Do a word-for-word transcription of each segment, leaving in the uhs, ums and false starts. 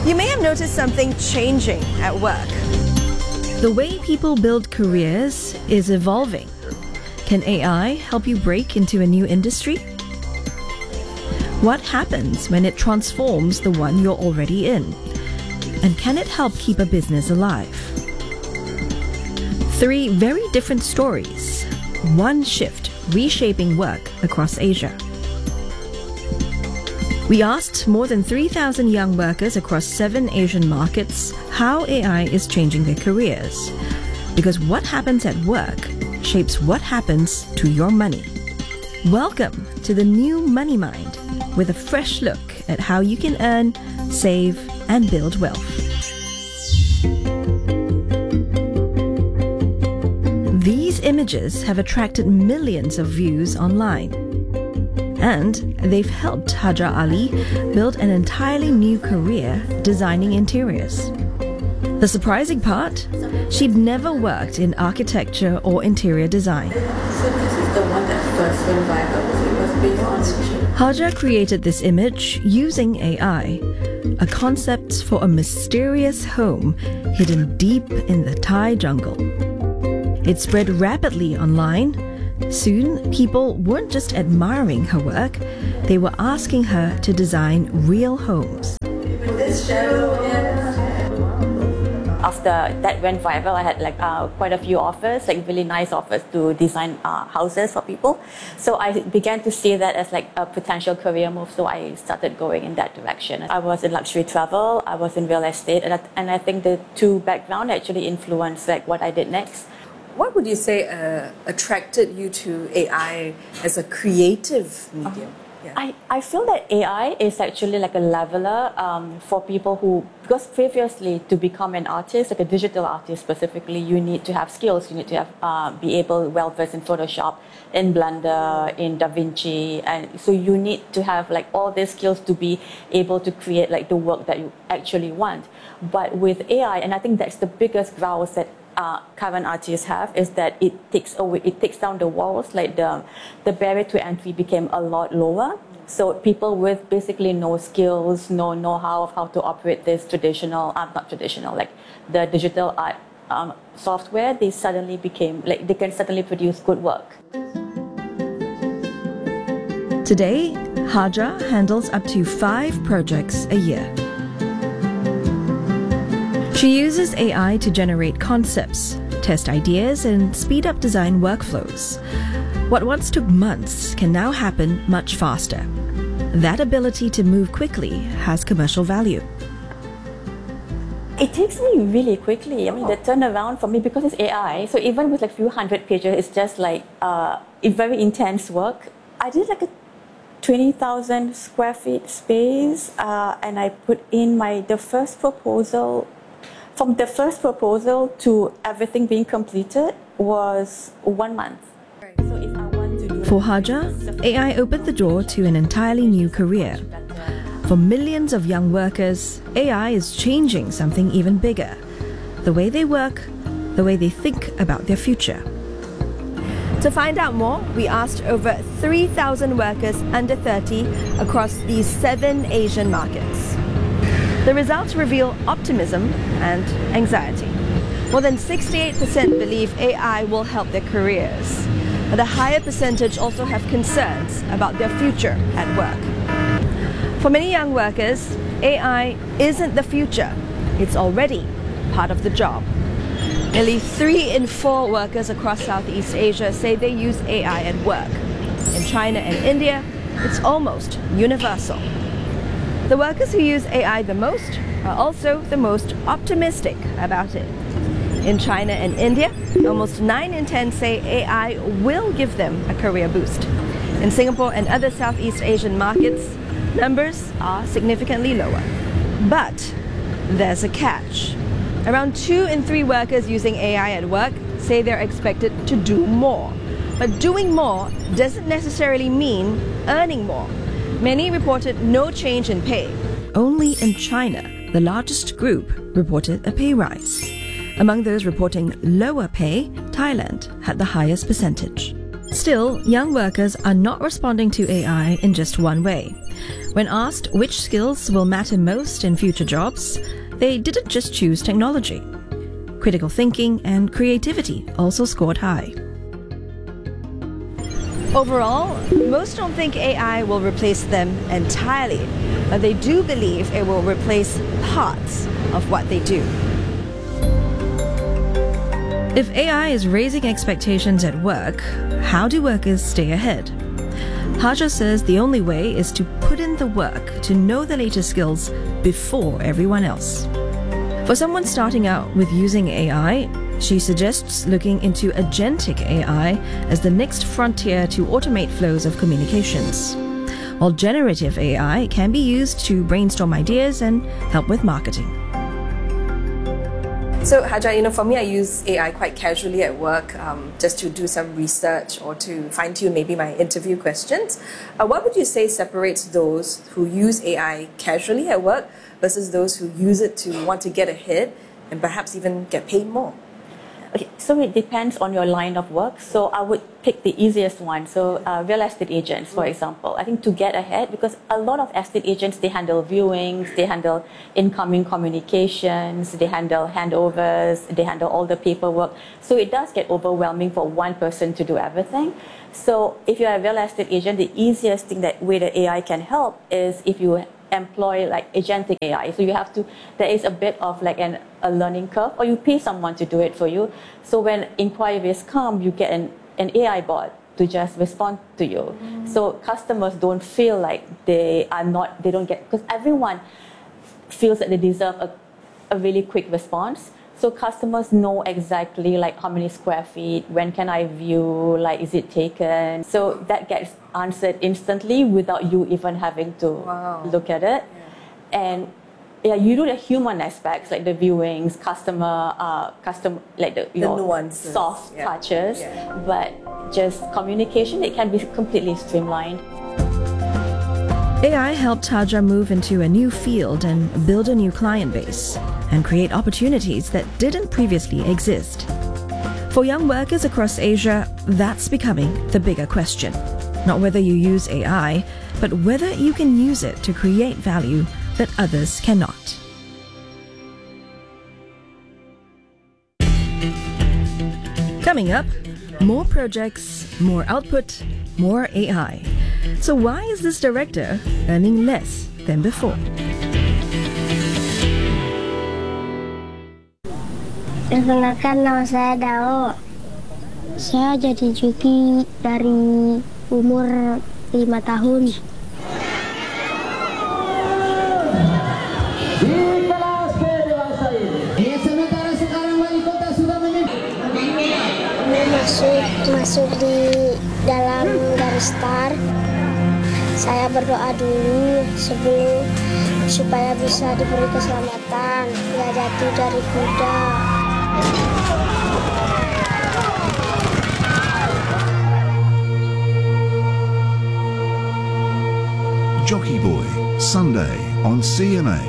You may have noticed something changing at work. The way people build careers is evolving. Can A I help you break into a new industry? What happens when it transforms the one you're already in? And can it help keep a business alive? Three very different stories. One shift reshaping work across Asia. We asked more than three thousand young workers across seven Asian markets how A I is changing their careers. Because what happens at work shapes what happens to your money. Welcome to the new Money Mind, with a fresh look at how you can earn, save, and build wealth. These images have attracted millions of views online. And they've helped Hajar Ali build an entirely new career designing interiors. The surprising part? She'd never worked in architecture or interior design. So this is the one that first went viral. It was beyond. Hajar created this image using A I, a concept for a mysterious home hidden deep in the Thai jungle. It spread rapidly online. Soon, people weren't just admiring her work, they were asking her to design real homes. After that went viral, I had like uh, quite a few offers, like really nice offers to design uh, houses for people. So I began to see that as like a potential career move, so I started going in that direction. I was in luxury travel, I was in real estate, and I, and I think the two backgrounds actually influenced like what I did next. What would you say uh, attracted you to A I as a creative medium? Yeah. I, I feel that A I is actually like a leveler um, for people who, because previously to become an artist, like a digital artist specifically, you need to have skills. You need to have uh, be able, well versed in Photoshop, in Blender, in DaVinci, and so you need to have like all these skills to be able to create like the work that you actually want. But with A I, and I think that's the biggest growth that Uh, current artists have, is that it takes away, it takes down the walls, like the, the barrier to entry became a lot lower. So people with basically no skills, no know-how of how to operate this traditional, uh, not traditional, like the digital art um, software, they suddenly became, like they can suddenly produce good work. Today, Hajar handles up to five projects a year. She uses A I to generate concepts, test ideas, and speed up design workflows. What once took months can now happen much faster. That ability to move quickly has commercial value. It takes me really quickly. I mean, the turnaround for me, because it's A I, so even with like a few hundred pages, it's just like uh, it's very intense work. I did like a twenty thousand square feet space, uh, and I put in my the first proposal. From the first proposal to everything being completed was one month. So if I want to do For Hajar, A I opened the door to an entirely new career. For millions of young workers, A I is changing something even bigger: the way they work, the way they think about their future. To find out more, we asked over three thousand workers under thirty across these seven Asian markets. The results reveal optimism and anxiety. More than sixty-eight percent believe A I will help their careers, but a higher percentage also have concerns about their future at work. For many young workers, A I isn't the future, it's already part of the job. Nearly three in four workers across Southeast Asia say they use A I at work. In China and India, it's almost universal. The workers who use A I the most are also the most optimistic about it. In China and India, almost nine in ten say A I will give them a career boost. In Singapore and other Southeast Asian markets, numbers are significantly lower. But there's a catch. Around two in three workers using A I at work say they're expected to do more. But doing more doesn't necessarily mean earning more. Many reported no change in pay. Only in China, the largest group reported a pay rise. Among those reporting lower pay, Thailand had the highest percentage. Still, young workers are not responding to A I in just one way. When asked which skills will matter most in future jobs, they didn't just choose technology. Critical thinking and creativity also scored high. Overall, most don't think A I will replace them entirely, but they do believe it will replace parts of what they do. If A I is raising expectations at work, how do workers stay ahead? Haja says the only way is to put in the work to know the latest skills before everyone else. For someone starting out with using A I, she suggests looking into agentic A I as the next frontier to automate flows of communications, while generative A I can be used to brainstorm ideas and help with marketing. So Haja, you know, for me, I use A I quite casually at work, um, just to do some research or to fine-tune maybe my interview questions. Uh, what would you say separates those who use A I casually at work versus those who use it to want to get ahead and perhaps even get paid more? Okay, so it depends on your line of work. So I would pick the easiest one. So uh, real estate agents, for example. I think to get ahead, because a lot of estate agents, they handle viewings, they handle incoming communications, they handle handovers, they handle all the paperwork. So it does get overwhelming for one person to do everything. So if you're a real estate agent, the easiest thing that way the A I can help is if you employ like agentic A I. So you have to, there is a bit of like an, a learning curve, or you pay someone to do it for you. So when inquiries come, you get an, an A I bot to just respond to you. Mm. So customers don't feel like they are not, they don't get, because everyone feels that they deserve a, a really quick response. So customers know exactly like how many square feet, when can I view, like is it taken? So that gets answered instantly without you even having to wow. look at it. Yeah. And yeah, you do the human aspects like the viewings, customer, uh, custom, like the, you the know, nuances. soft yeah. touches, yeah. but just communication, it can be completely streamlined. A I helped Haja move into a new field and build a new client base and create opportunities that didn't previously exist. For young workers across Asia, that's becoming the bigger question. Not whether you use A I, but whether you can use it to create value that others cannot. Coming up, more projects, more output, more A I. So why is this director earning less than before? Perkenalkan, nama saya Dao. Saya jadi joki dari umur lima tahun. Di kelas kedewasa ini, sementara sekarang wali kota sudah memimpin. Masuk masuk di dalam garis start. Saya berdoa dulu sebelum supaya bisa diberi keselamatan, nggak jatuh dari kuda. Jockey Boy, Sunday on C N A.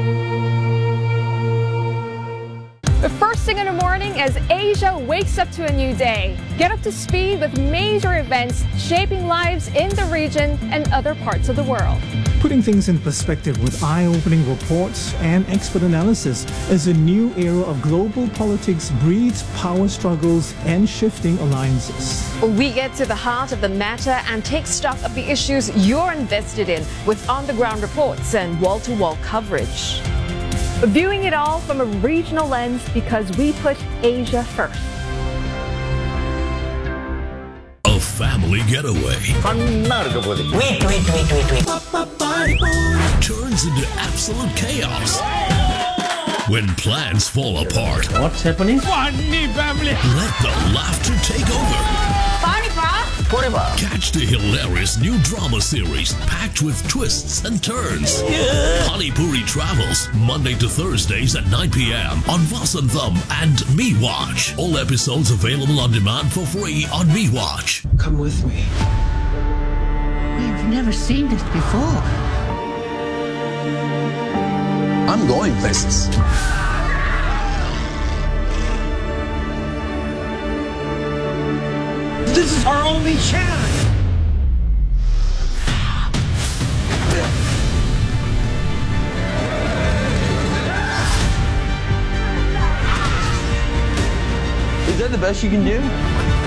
The first thing in the morning as Asia wakes up to a new day. Get up to speed with major events shaping lives in the region and other parts of the world. Putting things in perspective with eye-opening reports and expert analysis as a new era of global politics breeds power struggles and shifting alliances. We get to the heart of the matter and take stock of the issues you're invested in with on-the-ground reports and wall-to-wall coverage. Viewing it all from a regional lens because we put Asia first. A family getaway. Wait, wait, wait, wait, wait. Turns into absolute chaos when plans fall apart. What's happening? Funny family. Let the laughter take over. Catch the hilarious new drama series packed with twists and turns. Yeah. Pani Puri Travels, Monday to Thursdays at nine p m on Vasantham and MeWatch. All episodes available on demand for free on MeWatch. Come with me. We've never seen this before. I'm going places. This is our only chance. Is that the best you can do?